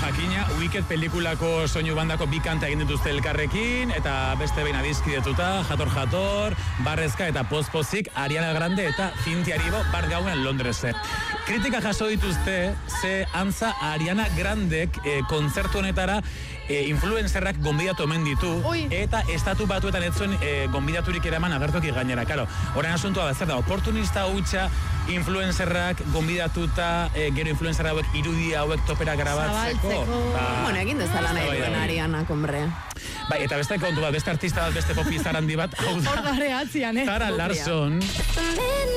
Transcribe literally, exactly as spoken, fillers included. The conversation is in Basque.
jakina, Wicked pelikulako soinu bandako bi kanta egin dituzte elkarrekin, eta beste behin adiskidetuta, jator jator, barrezka eta pozpozik, Ariana Grande eta Cynthia Erivo bar gauen Londresen. Kritika jaso dituzte, ze antza Ariana Grandek eh, kontzertu honetara E, influencerrak gonbidatu omen ditu, Ui. eta estatu batuetan ez zuen e, gonbidaturik eraman agertoki gainera. Karo, horren asuntua da, zer da, oportunista hutsa influencerrak gonbidatuta, e, gero influencer hauek irudi hauek topera grabatzeko. Zabaltzeko. Bueno, egin dezala nahi duen Ariana, kombre. Bai, eta beste kontu bat, beste artista bat, beste popizar handi bat, hau da. Hor da reatzian, eh? Zara Larson.